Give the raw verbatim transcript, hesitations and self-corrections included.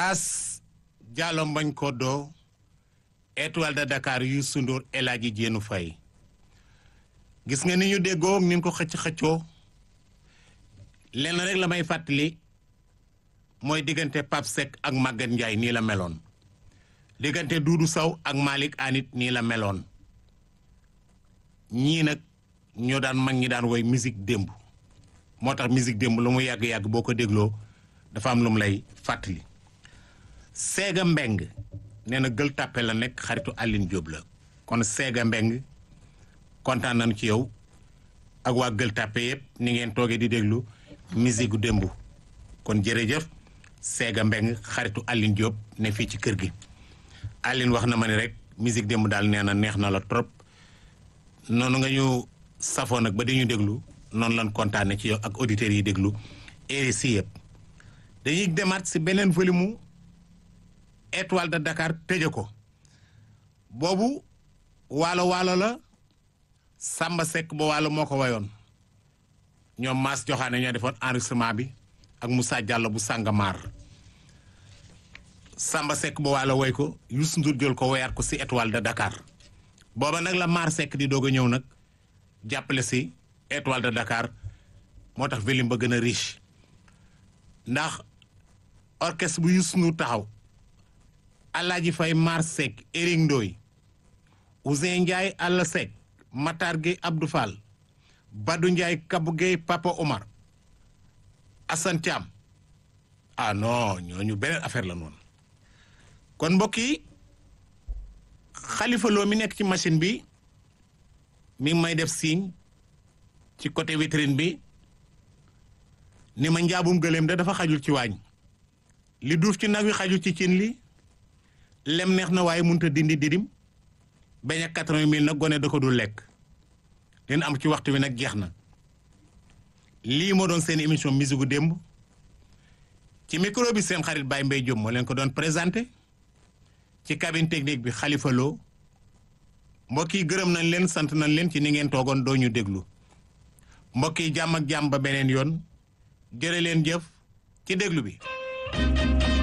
As Diallo Mbagne Kodo Étoile de Dakar Youssou Ndour El Hadji Diénou Faye gis nga ni ñu déggoo ni ñu ko xëcc xëccoo lenn rek la may fàttali mooy diggante Pape Seck ak Maguette Ndiaye nii la meloon diggante Doudou Sow ak Malick Anit nii la meloon ñii nag ñoo daan mag ñi daan woy musique démb moo tax musique démb lu mu yàgg-yàgg boo ko dégloo dafa am lu mu lay fàttali Séga Mbeng nee na Gueule Tapée la nekk xaritu Aline Diop la kon Séga Mbeng kontaan nañu ci yow ak waa Gueule Tapée yëpp ni ngeen toogee di déglu musique gu démb kon jërëjëf Séga Mbeng xaritu Aline Diop ne fii ci kër gi Aline wax na ma ni rek musique démb daal nee na neex na la trop noonu nga ñu safoo nag ba di ñu déglu noonu lan kontaane ci yow ak auditeurs yi déglu R S I yëpp dañuy demaat si beneen volume mu Étoile de Dakar tëje ko boobu waalo waalo la Samba Seck ba waalo moo ko wayoon ñoom Mass Joxaane ñoo defoon enregistrement bi ak Moussa Diallo bu Sàngamaar Samba Seck ba waalo woy ko Youssou Ndour jël ko woyaat ko si Étoile de Dakar booba nag la Maar Seck di doog a ñëw nag jàppale si Étoile de Dakar moo tax volume ba gën a riche ndax orchestre bu Youssou Ndour taxaw Alaaji Fay Maar Seck Eric Ndoy Ousseyn Ndiaye Alla Seck Matar Gueye Abdou Fall Badou Ndiaye Kabou Gueye Papa Omar Assane Thiam ah non ñooñu beneen affaire la noonu kon mbokk yi Khalifa Lo mi nekk ci machine bi mi ngi may def signe ci côté vitrine bi ni ma njaabum gëléem da dafa xajul ci waañ li duuf ci nag wi xajul ci cin li lem neex na waaye mënut a dindi didim bañ a quatre-vingt mille nag gone da ko dul lekk dina am ci waxtu wi nag jeex na lii moo doon seen émission musique gu démb ci micro bi seen xarit Baye Mbaye Diop moo leen ko doon présenté ci cabine technique bi Khalifa Lo mbokk yi gërëm nañ leen sant nañ leen ci ni ngeen toogoon doo ñu déglu mbokk yi jàmm ak jàmm ba beneen yoon jërë leen jëf ci déglu bi